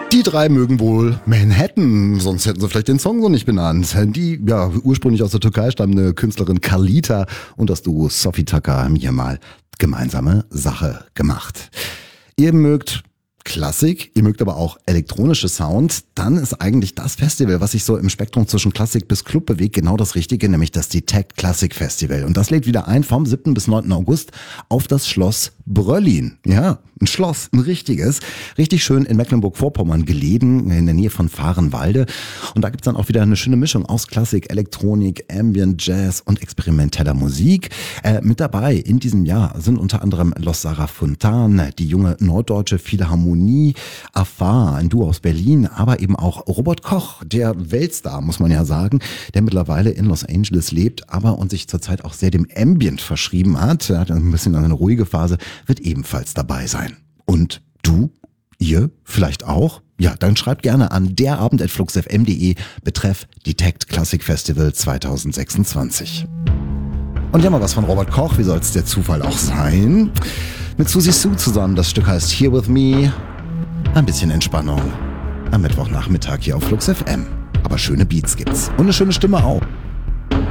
Die drei mögen wohl Manhattan, sonst hätten sie vielleicht den Song so nicht benannt. Die ursprünglich aus der Türkei stammende Künstlerin Carlita und das Duo Sophie Tucker haben hier mal gemeinsame Sache gemacht. Ihr mögt Klassik, ihr mögt aber auch elektronische Sound, dann ist eigentlich das Festival, was sich so im Spektrum zwischen Klassik bis Club bewegt, genau das Richtige, nämlich das Detect Classic Festival. Und das lädt wieder ein vom 7. bis 9. August auf das Schloss Bröllin. Ja, ein Schloss, ein richtiges. Richtig schön in Mecklenburg-Vorpommern gelegen, in der Nähe von Vahrenwalde. Und da gibt's dann auch wieder eine schöne Mischung aus Klassik, Elektronik, Ambient, Jazz und experimenteller Musik. Mit dabei in diesem Jahr sind unter anderem Los Sarah Fontan, die junge norddeutsche Philharmonie, Afar, ein Duo aus Berlin, aber eben auch Robert Koch, der Weltstar, muss man ja sagen, der mittlerweile in Los Angeles lebt, aber und sich zurzeit auch sehr dem Ambient verschrieben hat. Er hat ein bisschen eine ruhige Phase, wird ebenfalls dabei sein. Und du? Ihr? Vielleicht auch? Ja, dann schreibt gerne an derabend@fluxfm.de betreff Detect Classic Festival 2026. Und ja, mal was von Robert Koch, wie soll es der Zufall auch sein? Mit Susie Sue zusammen, das Stück heißt Here With Me. Ein bisschen Entspannung am Mittwochnachmittag hier auf Flux FM. Aber schöne Beats gibt's und eine schöne Stimme auch.